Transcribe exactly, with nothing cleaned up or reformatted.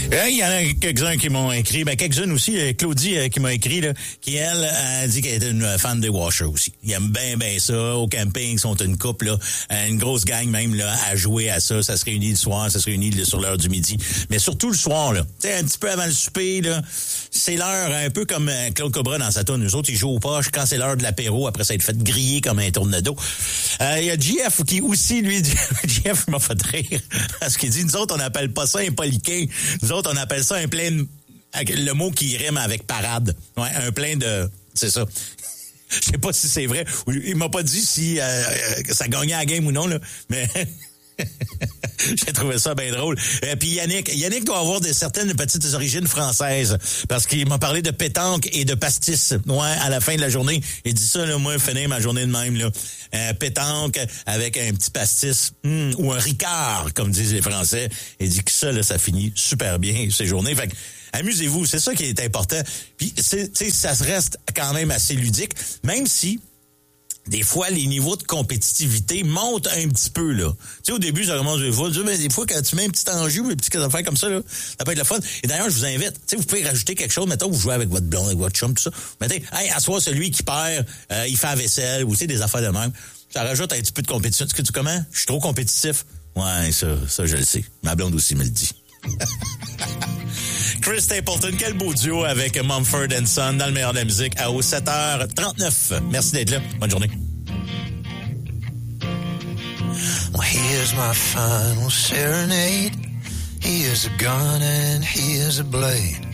Il y en a quelques-uns qui m'ont écrit, ben quelques-unes aussi, Claudie euh, qui m'a écrit, là, qui elle a dit qu'elle était une fan des Washers aussi. Ils aiment bien bien ça. Au camping, ils sont une couple, là, une grosse gang même là, à jouer à ça. Ça se réunit le soir, ça se réunit là, sur l'heure du midi. Mais surtout le soir, là. Tu sais, un petit peu avant le souper, là, c'est l'heure un peu comme euh, Claude Cobra dans sa tourne. Nous autres, ils jouent aux poches quand c'est l'heure de l'apéro, après ça être fait griller comme un tournedo. Il euh, y a J F qui aussi, lui, dit, J F m'a fait rire. Parce qu'il dit, nous autres, on appelle pas ça un poliquin. Nous autres, on appelle ça un plein de... Le mot qui rime avec parade. Ouais, un plein de... C'est ça. Je sais pas si c'est vrai. Il m'a pas dit si euh, ça gagnait la game ou non, là. Mais... J'ai trouvé ça bien drôle. Et puis Yannick, Yannick doit avoir des certaines petites origines françaises parce qu'il m'a parlé de pétanque et de pastis. Ouais, à la fin de la journée, il dit ça là, moi finir ma journée de même là. Euh, pétanque avec un petit pastis hmm, ou un ricard comme disent les Français. Il dit que ça là, ça finit super bien ces journées. Fait que amusez-vous, c'est ça qui est important. Puis c'est, tu sais, ça se reste quand même assez ludique, même si des fois, les niveaux de compétitivité montent un petit peu, là. Tu sais, au début, ça commence des fois, mais des fois, quand tu mets un petit enjeu, des petites affaires comme ça, là, ça peut être le fun. Et d'ailleurs, je vous invite, tu sais, vous pouvez rajouter quelque chose, mettons, vous jouez avec votre blonde, avec votre chum, tout ça. Mettez, hey, à soir, celui qui perd, euh, il fait la vaisselle, ou tu sais, des affaires de même. Ça rajoute un petit peu de compétition. Tu sais comment? Je suis trop compétitif. Ouais, ça, ça, je le sais. Ma blonde aussi me le dit. Chris Stapleton, quel beau duo avec Mumford and Son dans le meilleur de la musique à au sept heures trente-neuf. Merci d'être là. Bonne journée. Well, here's my final serenade. Here's a gun and here's a blade.